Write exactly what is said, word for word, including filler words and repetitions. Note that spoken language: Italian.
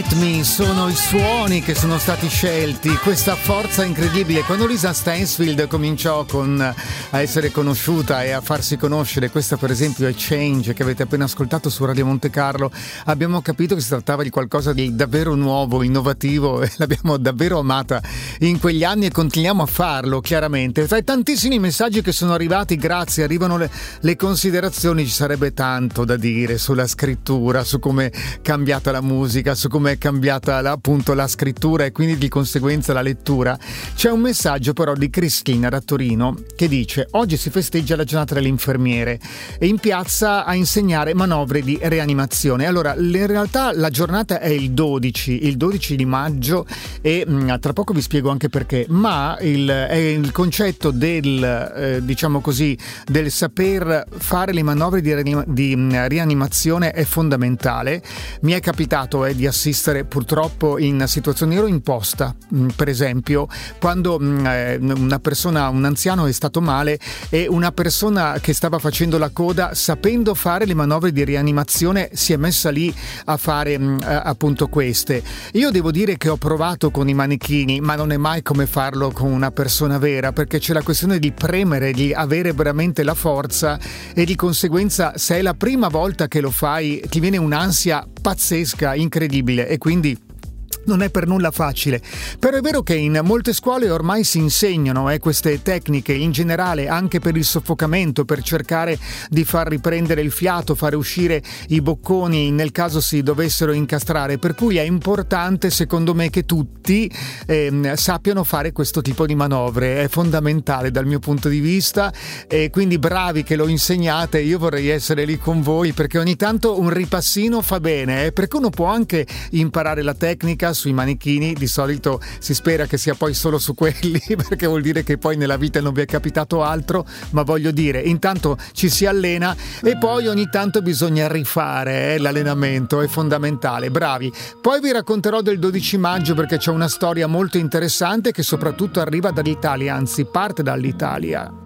ritmi, sono i suoni che sono stati scelti, questa forza incredibile. Quando Lisa Stansfield cominciò con, a essere conosciuta e a farsi conoscere, questa per esempio è Change, che avete appena ascoltato su Radio Monte Carlo, abbiamo capito che si trattava di qualcosa di davvero nuovo, innovativo, e l'abbiamo davvero amata in quegli anni e continuiamo a farlo, chiaramente. Tra i tantissimi messaggi che sono arrivati, grazie, arrivano le, le considerazioni, ci sarebbe tanto da dire sulla scrittura, su come è cambiata la musica, su come è cambiata la, appunto la scrittura e quindi di conseguenza la lettura. C'è un messaggio però di Cristina da Torino che dice: oggi si festeggia la giornata dell'infermiere e in piazza a insegnare manovre di rianimazione. Allora, in realtà la giornata è il dodici, il dodici di maggio e mh, tra poco vi spiego anche perché, ma il, è il concetto del, eh, diciamo così, del saper fare le manovre di, rianima, di mh, rianimazione è fondamentale. Mi è capitato eh, di assistere purtroppo in situazioni, ero in posta mh, per esempio quando mh, eh, una persona, un anziano è stato male e una persona che stava facendo la coda, sapendo fare le manovre di rianimazione, si è messa lì a fare mh, appunto queste. Io devo dire che ho provato con i manichini, ma non è mai come farlo con una persona vera, perché c'è la questione di premere, di avere veramente la forza e di conseguenza se è la prima volta che lo fai ti viene un'ansia pazzesca, incredibile, e quindi non è per nulla facile. Però è vero che in molte scuole ormai si insegnano eh, queste tecniche in generale anche per il soffocamento, per cercare di far riprendere il fiato, fare uscire i bocconi nel caso si dovessero incastrare, per cui è importante secondo me che tutti eh, sappiano fare questo tipo di manovre, è fondamentale dal mio punto di vista, e quindi bravi che lo insegnate. Io vorrei essere lì con voi perché ogni tanto un ripassino fa bene, eh, perché uno può anche imparare la tecnica sui manichini, di solito si spera che sia poi solo su quelli perché vuol dire che poi nella vita non vi è capitato altro, ma voglio dire, intanto ci si allena e poi ogni tanto bisogna rifare eh, l'allenamento, è fondamentale, bravi. Poi vi racconterò del dodici maggio perché c'è una storia molto interessante che soprattutto arriva dall'Italia, anzi parte dall'Italia.